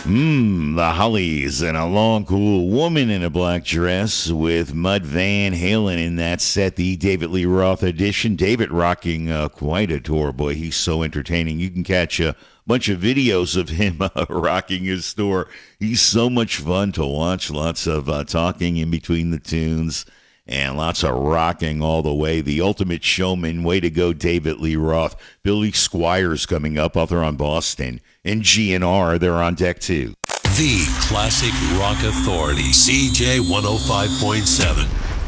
The Hollies and a long, cool woman in a black dress with Mud Van Halen in that set, the David Lee Roth edition. David rocking quite a tour. Boy, he's so entertaining. You can catch a bunch of videos of him rocking his tour. He's so much fun to watch. Lots of talking in between the tunes and lots of rocking all the way. The Ultimate Showman. Way to go, David Lee Roth. Billy Squires coming up. Author on Boston. And GNR, they're on deck too. The Classic Rock Authority, CJ 105.7.